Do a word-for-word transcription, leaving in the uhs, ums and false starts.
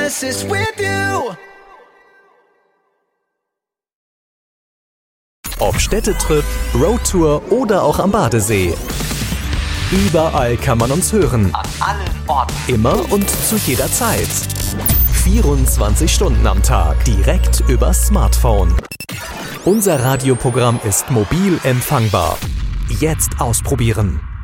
Genesis with you. Ob Städtetrip, Roadtour oder auch am Badesee. Überall kann man uns hören. An allen Orten. Immer und zu jeder Zeit. vierundzwanzig Stunden am Tag. Direkt übers Smartphone. Unser Radioprogramm ist mobil empfangbar. Jetzt ausprobieren.